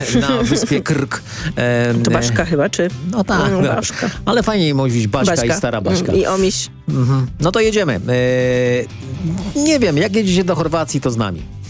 na wyspie Krk. To Baszka chyba, czy? No tak, Baszka. ale fajniej mówić Baśka i Stara Baśka. I Omiś. No to jedziemy. Nie wiem, jak jedziecie do Chorwacji, to z nami.